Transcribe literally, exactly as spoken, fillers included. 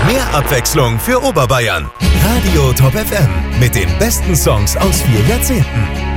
Mehr Abwechslung für Oberbayern. Radio Top F M mit den besten Songs aus vier Jahrzehnten.